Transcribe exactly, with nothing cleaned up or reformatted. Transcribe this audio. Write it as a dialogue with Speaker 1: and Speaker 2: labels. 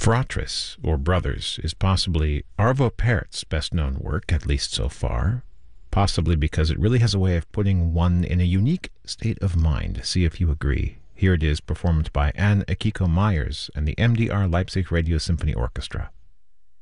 Speaker 1: Fratris, or Brothers, is possibly Arvo Pärt's best-known work, at least so far, possibly because it really has a way of putting one in a unique state of mind. See if you agree. Here it is, performed by Anne Akiko Myers and the M D R Leipzig Radio Symphony Orchestra.